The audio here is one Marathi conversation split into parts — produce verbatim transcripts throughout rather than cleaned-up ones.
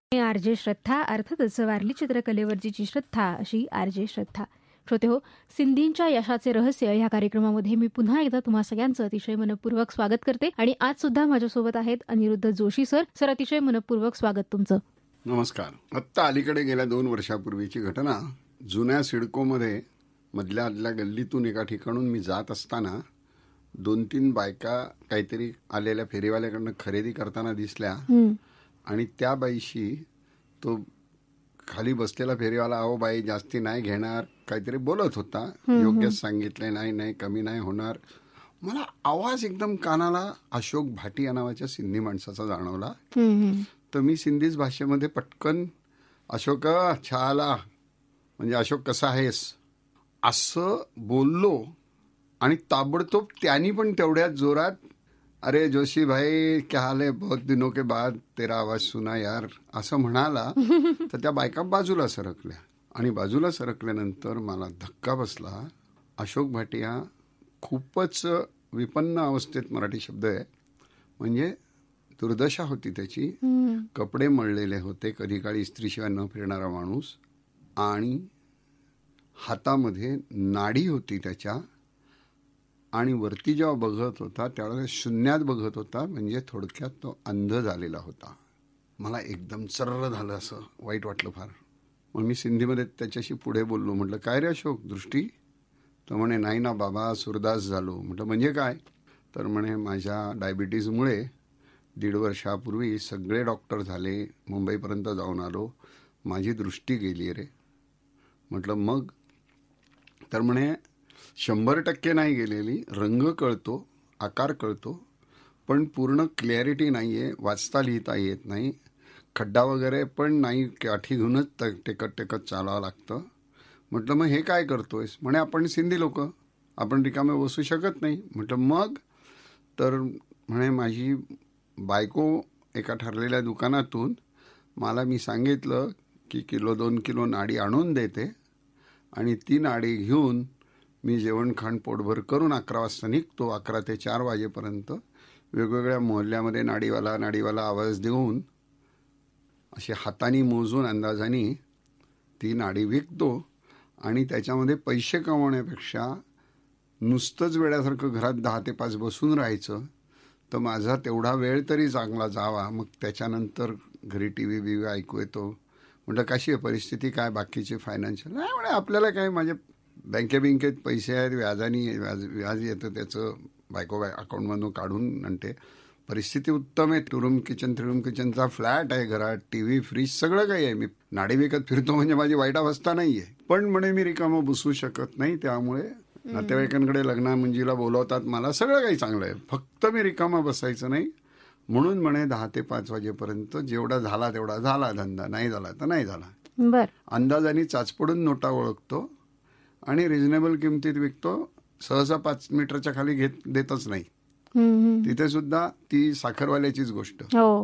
आरजे श्रद्धा, अर्थातच वारली चित्रकलेवरची श्रद्धा अशी आरजे श्रद्धा. श्रोते हो, सिंधींच्या यशाचे रहस्य या कार्यक्रमामध्ये मी पुन्हा एकदा तुम्हा सगळ्यांचं अतिशय मनपूर्वक स्वागत करते. आणि आज सुद्धा माझ्यासोबत आहेत अनिरुद्ध जोशी सर. सर, अतिशय मनपूर्वक स्वागत तुमचं. नमस्कार. आत्ता अलीकडे गेल्या दोन वर्षापूर्वीची घटना. जुन्या सिडकोमध्ये मधल्या आदल्या गल्लीतून एका ठिकाणून मी जात असताना दोन तीन बायका काहीतरी आलेल्या फेरीवाल्याकडनं खरेदी करताना दिसल्या. आणि त्या बाईशी तो खाली बसलेला फेरीवाला, अहो बाई जास्ती नाही घेणार, काहीतरी बोलत होता. योग्य सांगितले, नाही नाही कमी नाही होणार. मला आवाज एकदम कानाला अशोक भाटिया नावाच्या सिंधी माणसाचा जाणवला. तर मी सिंधीच भाषेमध्ये पटकन अशोक छाला म्हणजे अशोक कसा आहेस असं बोललो. आणि ताबडतोब त्यांनी पण तेवढ्याच जोरात, अरे जोशी भाई क्या हाल है, बहुत दिनों के बाद तेरा आवाज सुना यार असं म्हणाला. तर त्या बायका बाजूला सरकल्या. आणि बाजूला सरकल्यानंतर मला धक्का बसला. अशोक भाटिया खूपच विपन्न अवस्थेत, मराठी शब्द आहे, म्हणजे दुर्दशा होती त्याची. कपडे मळलेले होते, कधी काळी इस्त्रीशिवाय न फिरणारा माणूस. आणि हातामध्ये नाडी होती त्याच्या. आणि वरती जेव्हा बघत होता त्यावेळेला शून्यात बघत होता, म्हणजे थोडक्यात तो अंध झालेला होता. मला एकदम चर्र झालं, असं वाईट वाटलं फार. मग मी सिंधीमध्ये त्याच्याशी पुढे बोललो. म्हटलं काय रे अशोक, दृष्टी? तर म्हणे नाही ना बाबा, सुरदास झालो. म्हटलं म्हणजे काय? तर म्हणे माझ्या डायबिटीजमुळे दीड वर्षापूर्वी सगळे डॉक्टर झाले, मुंबईपर्यंत जाऊन आलो, माझी दृष्टी गेली रे. म्हटलं मग? तर म्हणे शंभर टक्के नाही गेलेली, रंग कळतो, आकार कळतो, पण पूर्ण क्लॅरिटी नाही आहे, वाचता लिहिता येत नाही, खड्डा वगैरे पण नाही, काठी घेऊनच टेकत टेकत चालावं लागतं. म्हटलं मग हे काय करतोयस? म्हणे आपण सिंधी लोक, आपण रिकामे बसू शकत नाही. म्हटलं मग? तर म्हणे माझी बायको एका ठरलेल्या दुकानातून मला, मी सांगितलं की किलो दोन किलो नाडी आणून देते, आणि ती नाडी घेऊन मी जेवण खाण पोटभर करून अकरा वाजता निघतो. अकरा ते चार वाजेपर्यंत वेगवेगळ्या मोहल्ल्यामध्ये नाडीवाला नाडीवाला आवाज देऊन अशी हाताने मोजून अंदाजाने ती नाडी विकतो. आणि त्याच्यामध्ये पैसे कमवण्यापेक्षा नुसतंच वेड्यासारखं घरात दहा ते पाच बसून राहायचं, तर माझा तेवढा वेळ तरी चांगला जावा. मग त्याच्यानंतर घरी टी व्ही बी व्ही ऐकू येतो. म्हटलं कशी आहे परिस्थिती, काय बाकीचे फायनान्शियल? नाही म्हणे आपल्याला काय, माझे बँके बँकेत पैसे आहेत, व्याजानी व्याज व्याज येतं त्याचं, बायको बाय अकाउंटमधून काढून आणते. परिस्थिती उत्तम आहे. To room kitchen three room किचनचा flat आहे घरात, टी व्ही फ्रीज सगळं काही आहे. मी नाडी विकत फिरतो म्हणजे माझी वाईट अवस्था नाही आहे. पण म्हणे मी रिकामं बसू शकत नाही, त्यामुळे नातेवाईकांकडे लग्ना मंजीला बोलवतात मला, सगळं काही चांगलं आहे, फक्त मी रिकामा बसायचं नाही. म्हणून म्हणे दहा ते पाच वाजेपर्यंत जेवढा झाला तेवढा झाला धंदा, नाही झाला तर नाही झाला. बर. अंदाजाने चाचपडून नोटा ओळखतो आणि रिझनेबल किमतीत विकतो. सहसा पाच मीटरच्या खाली घेत देतच नाही. तिथे सुद्धा ती साखरवाल्याचीच गोष्ट.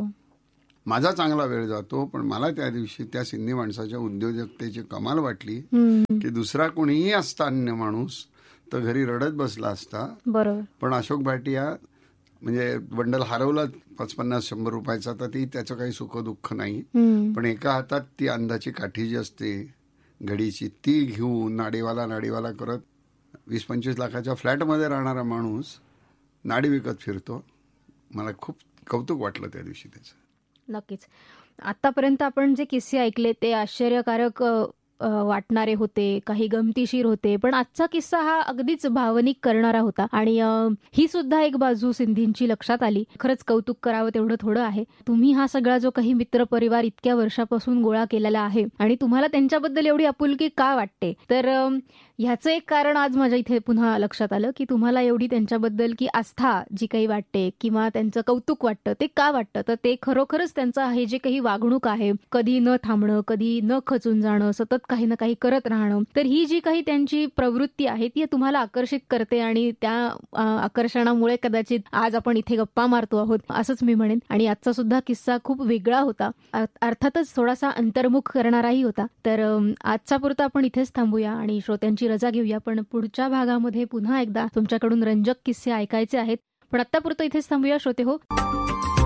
माझा चांगला वेळ जातो. पण मला त्या दिवशी त्या सिंधी माणसाच्या उद्योजकतेची कमाल वाटली की दुसरा कोणीही असता अन्य माणूस तर घरी रडत बसला असता. बरोबर. पण अशोक भाटिया म्हणजे बंडल हरवला पाच पन्नास शंभर रुपयाचा, तर ती त्याचं काही सुख दुःख नाही. पण एका हातात ती अंदाची काठी जी असते घडीची, ती घेऊन नाडीवाला नाडीवाला करत वीस पंचवीस लाखाच्या फ्लॅटमध्ये राहणारा माणूस नाडी विकत फिरतो. मला खूप कौतुक वाटलं त्या दिवशी त्याचं. नक्कीच. आतापर्यंत आपण जे किस्से ऐकले ते आश्चर्यकारक वाटणारे होते, काही गमतीशीर होते, पण आजचा किस्सा हा अगदीच भावनिक करणारा होता. आणि ही सुद्धा एक बाजू सिंधींची लक्षात आली. खरंच कौतुक करावं तेवढं थोडं आहे. तुम्ही हा सगळा जो काही मित्र परिवार इतक्या वर्षापासून गोळा केलेला आहे आणि तुम्हाला त्यांच्याबद्दल एवढी आपुलकी का वाटते, तर ह्याचं एक कारण आज माझ्या इथे पुन्हा लक्षात आलं की तुम्हाला एवढी त्यांच्याबद्दल की आस्था जी काही वाटते किंवा त्यांचं कौतुक वाटतं, ते का वाटतं, तर ते खरोखरच त्यांचं हे जे काही वागणूक आहे, कधी न थांबणं, कधी न खचून जाणं, सतत काही ना काही करत राहणं, तर ही जी काही त्यांची प्रवृत्ती आहे ती तुम्हाला आकर्षित करते. आणि त्या आकर्षणामुळे कदाचित आज आपण इथे गप्पा मारतो आहोत, असंच मी म्हणेन. आणि आजचा सुद्धा किस्सा खूप वेगळा होता, अर्थातच थोडासा अंतर्मुख करणाराही होता. तर आजचा पुरता आपण इथेच थांबूया आणि श्रोत्यांची रजा घेऊया. पण पुढच्या भागामध्ये पुन्हा एकदा तुमच्याकडून रंजक किस्से ऐकायचे आहेत. पण आत्तापुरतं इथेच थांबूया श्रोते हो.